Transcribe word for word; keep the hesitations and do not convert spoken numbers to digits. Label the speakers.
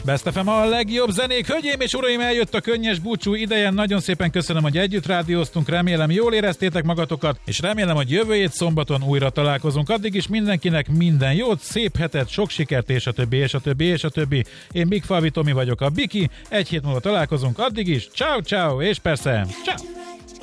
Speaker 1: Best ef em a legjobb zenék. Hölgyeim és uraim, eljött a könnyes búcsú ideje. Nagyon szépen köszönöm, hogy együtt rádióztunk. Remélem jól éreztétek magatokat, és remélem, hogy jövő hét szombaton újra találkozunk. Addig is mindenkinek minden jót, szép hetet, sok sikert, és a többi, és a többi, és a többi. Én Big Falvi Tomi vagyok, a Biki. Egy hét múlva találkozunk. Addig is, ciao ciao, és persze, ciao.